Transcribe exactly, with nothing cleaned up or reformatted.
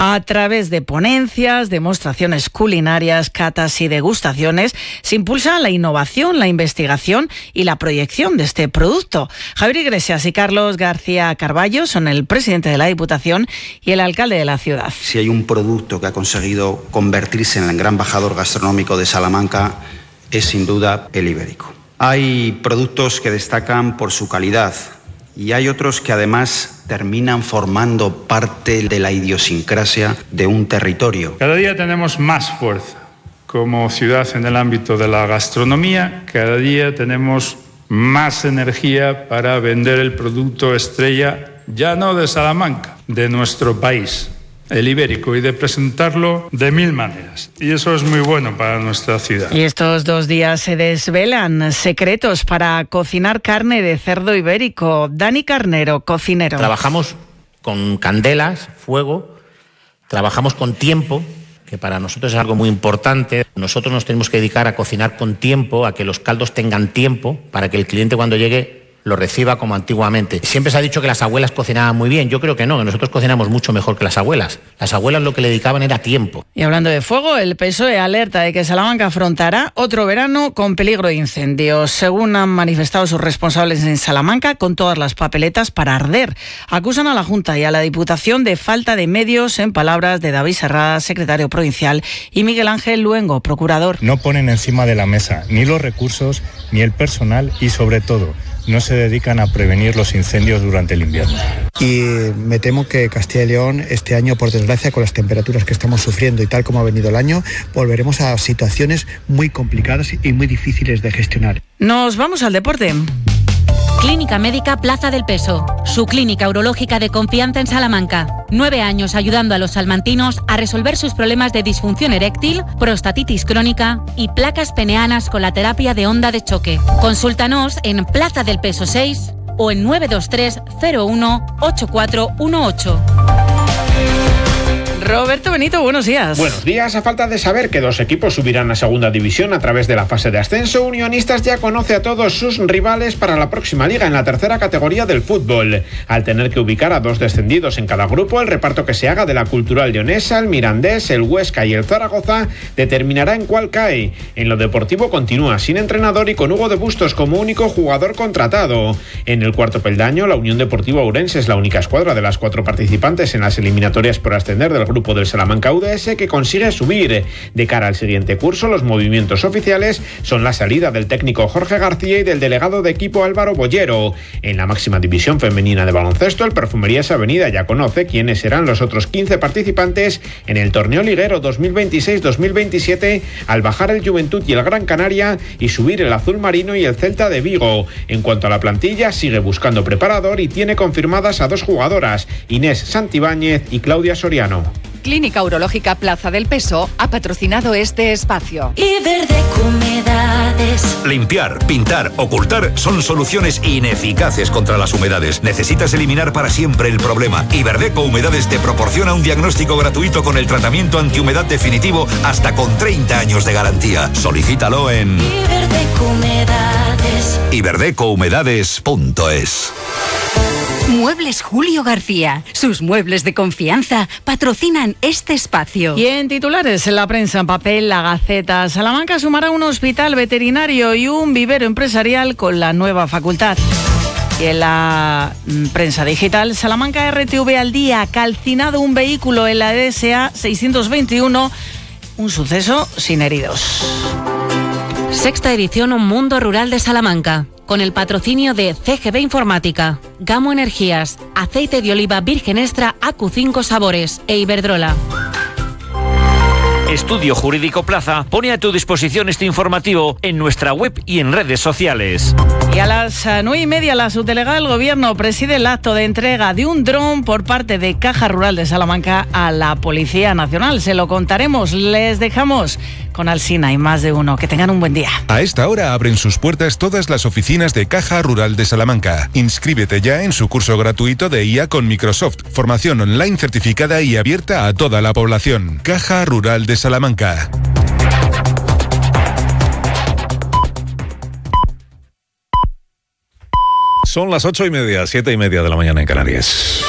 A través de ponencias, demostraciones culinarias, catas y degustaciones, se impulsa la innovación, la investigación y la proyección de este producto. Javier Iglesias y Carlos García Carballo son el presidente de la Diputación y el alcalde de la ciudad. Si hay un producto que ha conseguido convertirse en el gran embajador gastronómico de Salamanca, es sin duda el ibérico. Hay productos que destacan por su calidad y hay otros que además terminan formando parte de la idiosincrasia de un territorio. Cada día tenemos más fuerza como ciudad en el ámbito de la gastronomía, cada día tenemos más energía para vender el producto estrella, ya no de Salamanca, de nuestro país, el ibérico, y de presentarlo de mil maneras. Y eso es muy bueno para nuestra ciudad. Y estos dos días se desvelan secretos para cocinar carne de cerdo ibérico. Dani Carnero, cocinero. Trabajamos con candelas, fuego, trabajamos con tiempo, que para nosotros es algo muy importante. Nosotros nos tenemos que dedicar a cocinar con tiempo, a que los caldos tengan tiempo, para que el cliente cuando llegue lo reciba como antiguamente. Siempre se ha dicho que las abuelas cocinaban muy bien. Yo creo que no, que nosotros cocinamos mucho mejor que las abuelas. Las abuelas lo que le dedicaban era tiempo. Y hablando de fuego, el P S O E alerta de que Salamanca afrontará otro verano con peligro de incendios. Según han manifestado sus responsables en Salamanca, con todas las papeletas para arder. Acusan a la Junta y a la Diputación de falta de medios, en palabras de David Serrada, secretario provincial, y Miguel Ángel Luengo, procurador. No ponen encima de la mesa ni los recursos, ni el personal y, sobre todo, no se dedican a prevenir los incendios durante el invierno. Y me temo que Castilla y León este año, por desgracia, con las temperaturas que estamos sufriendo y tal como ha venido el año, volveremos a situaciones muy complicadas y muy difíciles de gestionar. Nos vamos al deporte. Clínica Médica Plaza del Peso, su clínica urológica de confianza en Salamanca. Nueve años ayudando a los salmantinos a resolver sus problemas de disfunción eréctil, prostatitis crónica y placas peneanas con la terapia de onda de choque. Consúltanos en Plaza del Peso seis o en nueve dos tres cero uno ocho cuatro uno ocho. Roberto Benito, buenos días. Buenos días. A falta de saber que dos equipos subirán a segunda división a través de la fase de ascenso, Unionistas ya conoce a todos sus rivales para la próxima liga en la tercera categoría del fútbol. Al tener que ubicar a dos descendidos en cada grupo, el reparto que se haga de la Cultural Leonesa, el Mirandés, el Huesca y el Zaragoza determinará en cuál cae. En lo deportivo continúa sin entrenador y con Hugo de Bustos como único jugador contratado. En el cuarto peldaño, la Unión Deportiva Ourense es la única escuadra de las cuatro participantes en las eliminatorias por ascender del grupo del Salamanca U D S que consigue subir. De cara al siguiente curso, los movimientos oficiales son la salida del técnico Jorge García y del delegado de equipo Álvaro Bollero. En la máxima división femenina de baloncesto, el Perfumerías Avenida ya conoce quiénes serán los otros quince participantes en el torneo liguero dos mil veintiséis dos mil veintisiete al bajar el Juventud y el Gran Canaria y subir el Azul Marino y el Celta de Vigo. En cuanto a la plantilla, sigue buscando preparador y tiene confirmadas a dos jugadoras, Inés Santibáñez y Claudia Soriano. Clínica Urológica Plaza del Peso ha patrocinado este espacio. Iberdeco Humedades. Limpiar, pintar, ocultar son soluciones ineficaces contra las humedades. Necesitas eliminar para siempre el problema. Iberdeco Humedades te proporciona un diagnóstico gratuito con el tratamiento antihumedad definitivo hasta con treinta años de garantía. Solicítalo en Iberdeco Humedades. iberdeco humedades punto es. Muebles Julio García. Sus muebles de confianza patrocinan este espacio. Y en titulares, en la prensa en papel, La Gaceta. Salamanca sumará un hospital veterinario y un vivero empresarial con la nueva facultad. Y en la prensa digital, Salamanca R T V al día, calcinado un vehículo en la D S A seiscientos veintiuno, un suceso sin heridos. Sexta edición Un Mundo Rural de Salamanca, con el patrocinio de C G B Informática, Gamo Energías, Aceite de Oliva Virgen Extra A Q cinco Sabores e Iberdrola. Estudio Jurídico Plaza pone a tu disposición este informativo en nuestra web y en redes sociales. Y a las nueve y media, la subdelegada del Gobierno preside el acto de entrega de un dron por parte de Caja Rural de Salamanca a la Policía Nacional. Se lo contaremos. Les dejamos con Alsina y más de uno. Que tengan un buen día. A esta hora abren sus puertas todas las oficinas de Caja Rural de Salamanca. Inscríbete ya en su curso gratuito de I A con Microsoft. Formación online certificada y abierta a toda la población. Caja Rural de Salamanca. Son las ocho y media, siete y media de la mañana en Canarias.